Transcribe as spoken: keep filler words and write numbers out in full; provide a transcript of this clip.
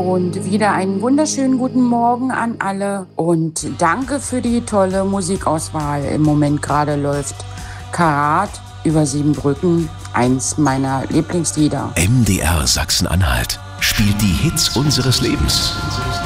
und wieder einen wunderschönen guten Morgen an alle und danke für die tolle Musikauswahl. Im Moment gerade läuft Karat über sieben Brücken, eins meiner Lieblingslieder. M D R Sachsen-Anhalt spielt die Hits unseres Lebens.